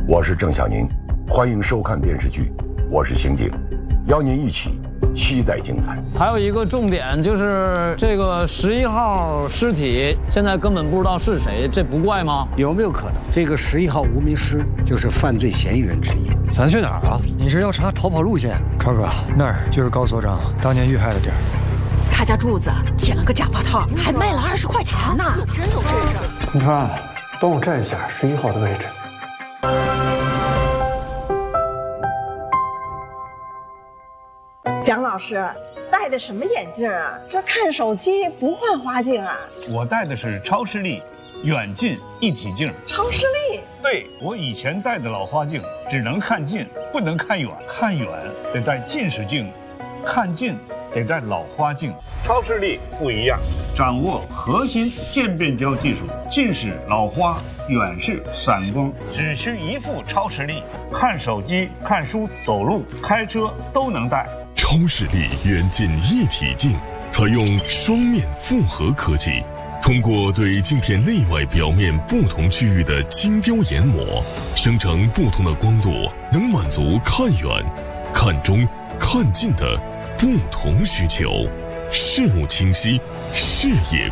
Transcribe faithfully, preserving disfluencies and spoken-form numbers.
我是郑晓宁，欢迎收看电视剧《我是刑警》，邀您一起期待精彩。 还有一个重点就是这个十一号尸体现在根本不知道是谁，这不怪吗？ 有没有可能这个十一号无名尸就是犯罪嫌疑人之一？ 咱去哪儿啊？你是要查逃跑路线？超哥，那儿就是高所长当年遇害的地儿。 他家柱子剪了个假发套，还卖了二十块钱呢。 真有这事？ 坤川，帮我站一下十一号的位置。 蒋老师戴的什么眼镜啊？这看手机不换花镜啊？ 我戴的是超视力远近一体镜。 超视力？ 对，我以前戴的老花镜只能看近，不能看远，看远得戴近视镜，看近得戴老花镜。超视力不一样，掌握核心渐变焦技术，近视、老花、远视、散光，只需一副超视力，看手机、看书、走路、开车都能戴。 超视力远近一体镜采用双面复合科技，通过对镜片内外表面不同区域的精雕研磨，生成不同的光度，能满足看远、看中、看近的不同需求，视物清晰，视野